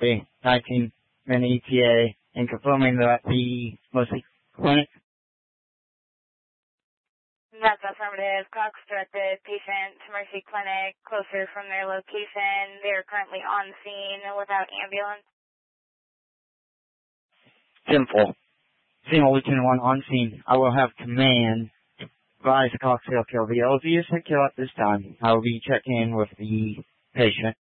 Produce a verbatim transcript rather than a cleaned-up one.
the nineteen minute E T A and confirming that the Mercy Clinic. That's affirmative. Cox directed patient to Mercy Clinic closer from their location. They are currently on scene without ambulance. Simple. Scene Lieutenant one on scene. I will have command advise Cox Hill Kill. The L Z is secure at this time. I will be checking in with the patient.